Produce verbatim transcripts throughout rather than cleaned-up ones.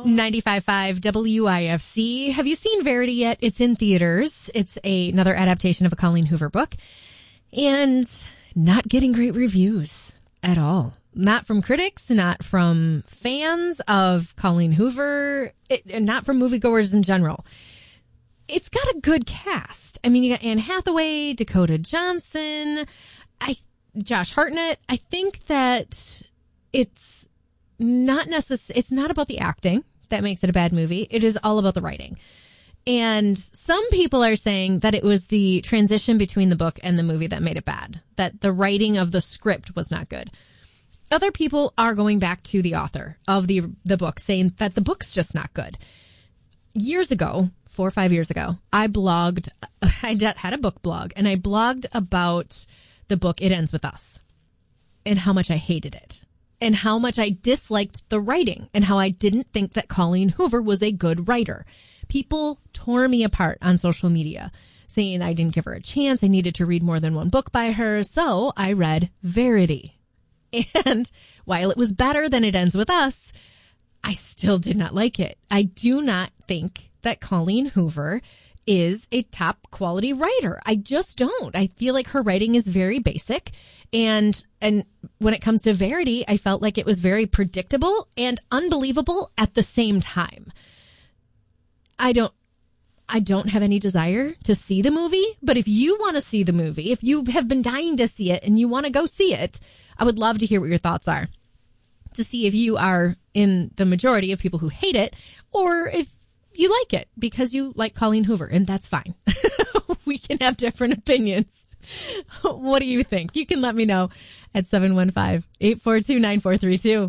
ninety-five point five W I F C. Have you seen Verity yet? It's in theaters. It's a, another adaptation of a Colleen Hoover book. And not getting great reviews at all. Not from critics, not from fans of Colleen Hoover, it, and not from moviegoers in general. It's got a good cast. I mean, you got Anne Hathaway, Dakota Johnson, I, Josh Hartnett. I think that it's not necess- It's not about the acting that makes it a bad movie. It is all about the writing. And some people are saying that it was the transition between the book and the movie that made it bad, that the writing of the script was not good. Other people are going back to the author of the the book, saying that the book's just not good. Years ago, four or five years ago, I blogged, I had a book blog, and I blogged about the book It Ends With Us and how much I hated it and how much I disliked the writing and how I didn't think that Colleen Hoover was a good writer. People tore me apart on social media, saying I didn't give her a chance. I needed to read more than one book by her. So I read Verity. And while it was better than It Ends With Us, I still did not like it. I do not think that Colleen Hoover is a top quality writer. I just don't. I feel like her writing is very basic. And and when it comes to Verity, I felt like it was very predictable and unbelievable at the same time. I don't I don't have any desire to see the movie, but if you want to see the movie, if you have been dying to see it and you want to go see it, I would love to hear what your thoughts are, to see if you are in the majority of people who hate it or if you like it because you like Colleen Hoover, and that's fine. We can have different opinions. What do you think? You can let me know at seven one five, eight four two, nine four three two.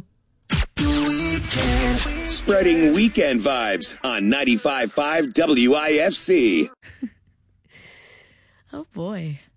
Spreading weekend vibes on ninety-five point five W I F C. Oh, boy.